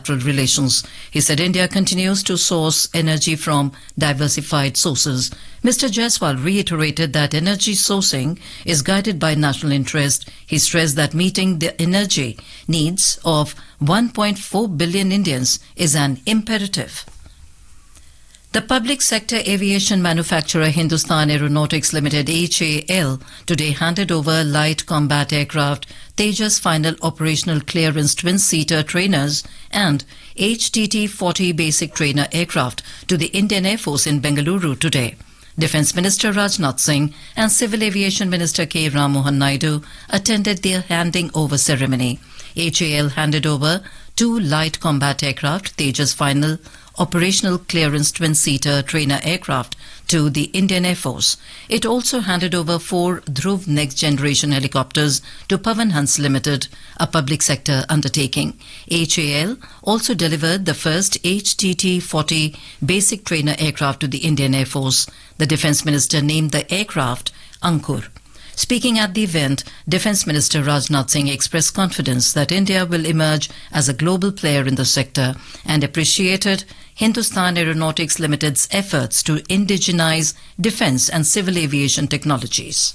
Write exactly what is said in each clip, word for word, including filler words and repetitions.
bilateral relations. He said India continues to source energy from diversified sources. Mister Jaiswal reiterated that energy sourcing is guided by national interest. He stressed that meeting the energy needs of one point four billion Indians is an imperative. The public sector aviation manufacturer Hindustan Aeronautics Limited H A L today handed over light combat aircraft Tejas final operational clearance twin-seater trainers and H T T forty basic trainer aircraft to the Indian Air Force in Bengaluru today. Defence Minister Rajnath Singh and Civil Aviation Minister K. Ram Mohan Naidu attended the handing over ceremony. H A L handed over two light combat aircraft Tejas final operational clearance twin-seater trainer aircraft to the Indian Air Force. It also handed over four Dhruv next-generation helicopters to Pawan Hans Limited, a public sector undertaking. H A L also delivered the first H T T forty basic trainer aircraft to the Indian Air Force. The Defence Minister named the aircraft Ankur. Speaking at the event, Defence Minister Rajnath Singh expressed confidence that India will emerge as a global player in the sector and appreciated Hindustan Aeronautics Limited's efforts to indigenize defence and civil aviation technologies.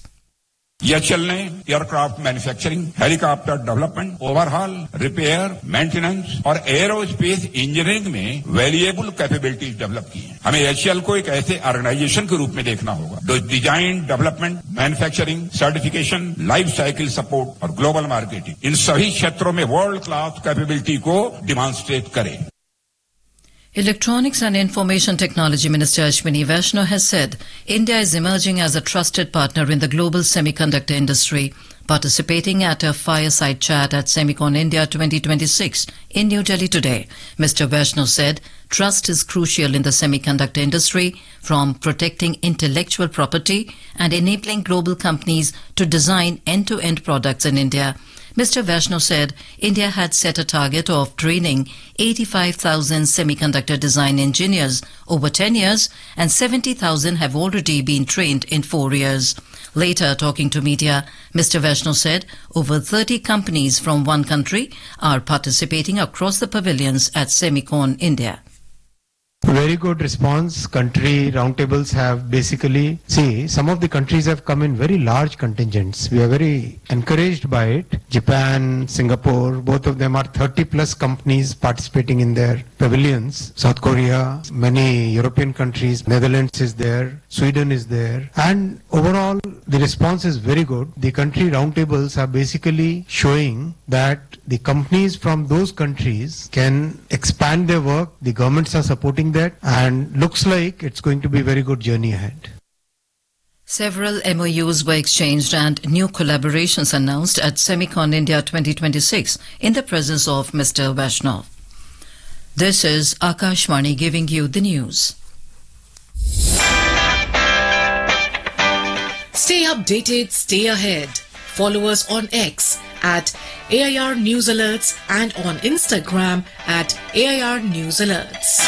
यह चलने aircraft manufacturing, helicopter development, overhaul, repair, maintenance और aerospace engineering में valuable capabilities develop की हैं। हमें HAL को एक ऐसे ऑर्गेनाइजेशन के रूप में देखना होगा जो design, development, manufacturing, certification, life cycle support और ग्लोबल मार्केटिंग इन सभी क्षेत्रों में वर्ल्ड क्लास कैपेबिलिटी को डिमॉन्स्ट्रेट करे। Electronics and Information Technology Minister Ashwini Vaishnaw has said India is emerging as a trusted partner in the global semiconductor industry. Participating at a fireside chat at Semicon India twenty twenty-six in New Delhi today, Mister Vaishnaw said trust is crucial in the semiconductor industry, from protecting intellectual property and enabling global companies to design end-to-end products in India. Mister Vaishnaw said India had set a target of training eighty-five thousand semiconductor design engineers over ten years, and seventy thousand have already been trained in four years. Later, talking to media, Mister Vaishnaw said over thirty companies from one country are participating across the pavilions at Semicon India. Very good response. Country roundtables have basically, see, some of the countries have come in very large contingents. We are very encouraged by it. Japan, Singapore, both of them are thirty plus companies participating in their pavilions. South Korea, many European countries, Netherlands is there, Sweden is there. And overall, the response is very good. The country roundtables are basically showing that the companies from those countries can expand their work. The governments are supporting that, and looks like it's going to be a very good journey ahead. Several M O Us were exchanged and new collaborations announced at Semicon India twenty twenty-six in the presence of Mister Vaishnaw. This is Akashvani giving you the news. Stay updated, stay ahead. Follow us on X at A I R News Alerts and on Instagram at A I R News Alerts.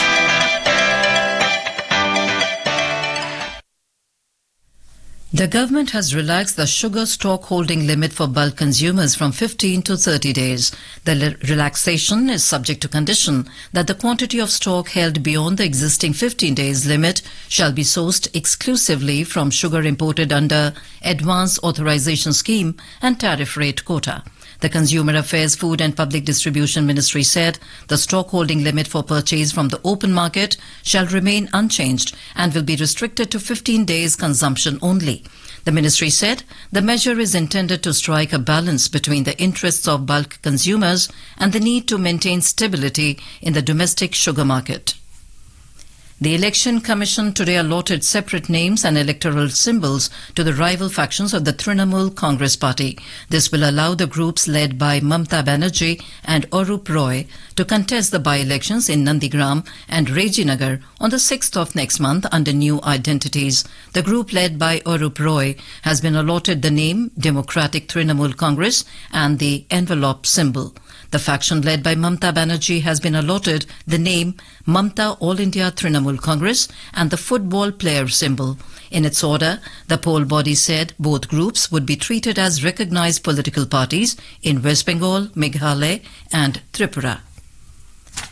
The government has relaxed the sugar stock holding limit for bulk consumers from fifteen to thirty days. The relaxation is subject to condition that the quantity of stock held beyond the existing fifteen days limit shall be sourced exclusively from sugar imported under Advance Authorization Scheme and Tariff Rate Quota. The Consumer Affairs, Food and Public Distribution Ministry said the stock holding limit for purchase from the open market shall remain unchanged and will be restricted to fifteen days consumption only. The ministry said the measure is intended to strike a balance between the interests of bulk consumers and the need to maintain stability in the domestic sugar market. The Election Commission today allotted separate names and electoral symbols to the rival factions of the Trinamool Congress Party. This will allow the groups led by Mamta Banerjee and Arup Roy to contest the by-elections in Nandigram and Rejinagar on the sixth of next month under new identities. The group led by Arup Roy has been allotted the name Democratic Trinamool Congress and the envelope symbol. The faction led by Mamta Banerjee has been allotted the name Mamta All India Trinamool Congress and the football player symbol. In its order, the poll body said both groups would be treated as recognized political parties in West Bengal, Meghalaya and Tripura.